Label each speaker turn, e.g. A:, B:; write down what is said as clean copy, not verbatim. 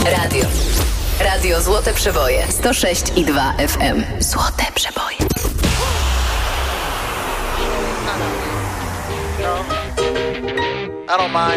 A: Radio Złote Przeboje 106,2 FM. Złote Przeboje.
B: I don't mind.